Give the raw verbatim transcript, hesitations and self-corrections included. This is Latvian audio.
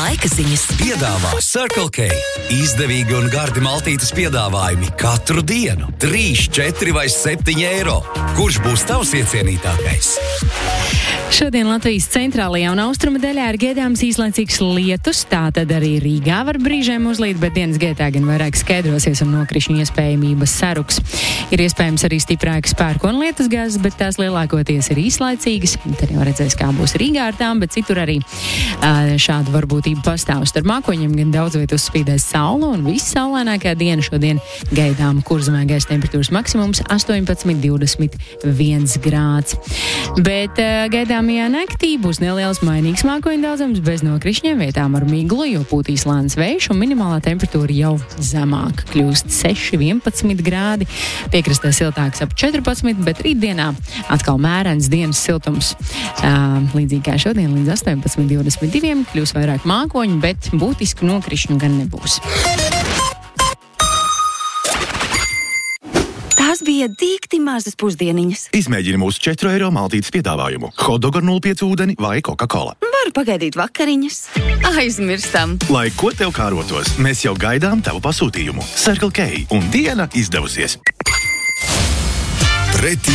laika ziņas. Piedāvā Circle K. Izdevīgi un gardi maltītes piedāvājumi katru dienu. trīs, četri vai septiņi eiro. Kurš būs tavs iecienītākais? Šodien Latvijas centrālajā un austruma daļā ir gaidāms īslaicīgs lietus, tātad arī Rīgā var brīžiem uzlīt, bet dienas gaitā gan vairāk skaidrosies un nokrišņu iespējamības saruks. Ir iespējams arī stiprākas pērkona lietus gāzes, bet tās lielākoties ir īslaicīgas. Tad jau redzēs, kā būs Rīgā ar tām, bet citur arī uh, šāda varbūtība pastāv. Starp mākoņiem gan daudz viet uzspīdēs saule un viss saulainākā diena šodien gaidām Kurzemē gaisa temperatūras maksimums astoņpadsmit divdesmit viens grāds. Bet uh, gaidāmajā naktī būs neliels mainīgs mākoņu daudzums bez nokrišņiem, vietām ar miglu, jo pūtīs lēns vējš un minimālā temperatūra jau zemāk. Kļūst seši, vienpadsmit grādi, piekrastē siltāks ap četrpadsmit, bet rītdienā atkal mērens dienas siltums. Uh, līdzīgi kā šodien līdz astoņpadsmit divdesmit divi kļūs vairāk mākoņu, bet būtisku nokrišņu gan nebūs. Tās bija dīkti mazas pusdieniņas. Izmēģini mūsu četru eiro maltītes piedāvājumu. Hotdog ar nulle pieci ūdeni vai Coca-Cola. Varu pagaidīt vakariņas. Aizmirstam. Lai ko tev kārotos, mēs jau gaidām tavu pasūtījumu. Circle K un diena izdevusies. Pretī